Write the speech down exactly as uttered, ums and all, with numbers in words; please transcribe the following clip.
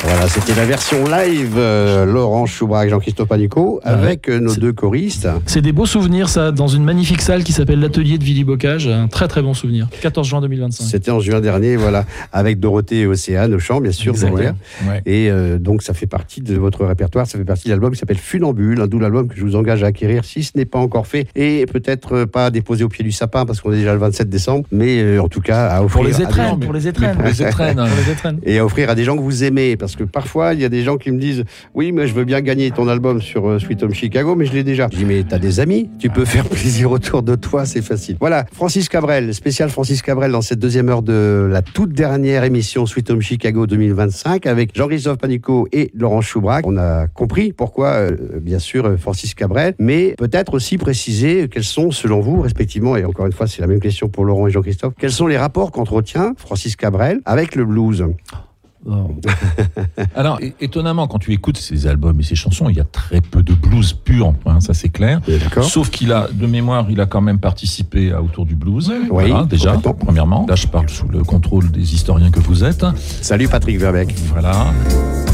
Voilà, c'était la version live, euh, Laurent Choubrac, Jean-Christophe Panico, avec euh, nos C'est- deux choristes. C'est des beaux souvenirs, ça, dans une magnifique salle qui s'appelle l'Atelier de Villy-Bocage. Un très très bon souvenir. quatorze juin deux mille vingt-cinq. C'était en juin dernier, voilà, avec Dorothée et Océane au chant, bien sûr, Exactement. derrière. Ouais. Et euh, donc, ça fait partie de votre répertoire, ça fait partie de l'album qui s'appelle Funambule, un double album que je vous engage à acquérir si ce n'est pas encore fait, et peut-être euh, pas déposé au pied du sapin, parce qu'on est déjà le vingt-sept décembre, mais euh, en tout cas, à offrir Pour les à des étrennes, gens- pour les étrennes. Pour les étrennes. Pour les étrennes. et à offrir à des gens que vous aimez, parce que parfois, il y a des gens qui me disent « Oui, mais je veux bien gagner ton album sur euh, Sweet Home Chicago, mais je l'ai déjà. » Je dis « Mais t'as des amis, tu peux faire plaisir autour de toi, c'est facile. » Voilà, Francis Cabrel, spécial Francis Cabrel dans cette deuxième heure de la toute dernière émission Sweet Home Chicago deux mille vingt-cinq avec Jean-Christophe Panico et Laurent Choubrac. On a compris pourquoi, euh, bien sûr, euh, Francis Cabrel, mais peut-être aussi préciser quels sont, selon vous, respectivement, et encore une fois, c'est la même question pour Laurent et Jean-Christophe, quels sont les rapports qu'entretient Francis Cabrel avec le blues? Alors, é- étonnamment, quand tu écoutes ces albums et ces chansons, il y a très peu de blues pur, hein, ça c'est clair. D'accord. Sauf qu'il a, de mémoire, il a quand même participé à Autour du blues. Voilà, Oui, déjà, complètement. premièrement. Là, je parle sous le contrôle des historiens que vous êtes. Salut Patrick Verbeek. Voilà.